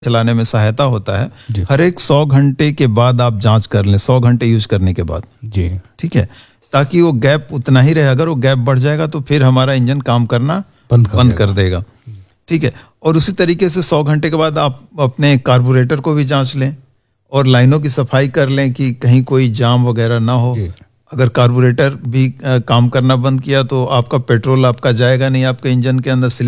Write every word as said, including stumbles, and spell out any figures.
चलाने में सहायता होता है। हर एक सौ घंटे के बाद आप जांच कर लें, सौ घंटे यूज करने के बाद जी, ठीक है, ताकि वो गैप उतना ही रहे। अगर वो गैप बढ़ जाएगा तो फिर हमारा इंजन काम करना बंद कर बंद कर देगा। ठीक है, और उसी तरीके से सौ घंटे के बाद आप अपने कार्बोरेटर को भी जांच लें और लाइनों की सफाई कर लें कि कहीं कोई जाम वगैरह ना हो। अगर कार्बोरेटर भी आ, काम करना बंद किया तो आपका पेट्रोल आपका जाएगा नहीं, आपके इंजन के अंदर